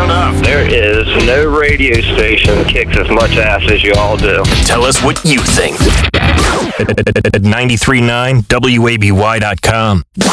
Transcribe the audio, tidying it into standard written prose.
sound off. There is no radio station that kicks as much ass as you all do. Tell us what you think at 93.9WABY.com.